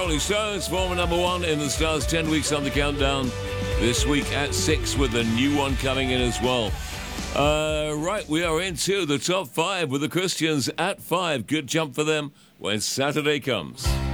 Rolling Stones, former number one in the Stars, 10 weeks on the countdown. This week at 6 with a new one coming in as well. Right, we are into the top 5 with the Christians at 5. Good jump for them when Saturday comes.